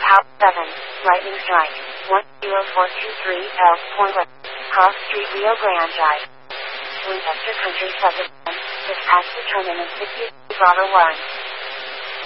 House 7, Lightning Strike, 10423 L. Point West, Cross Street, Rio Grande. Winchester Country Subdivision, dispatch the terminus 60, Bravo 1.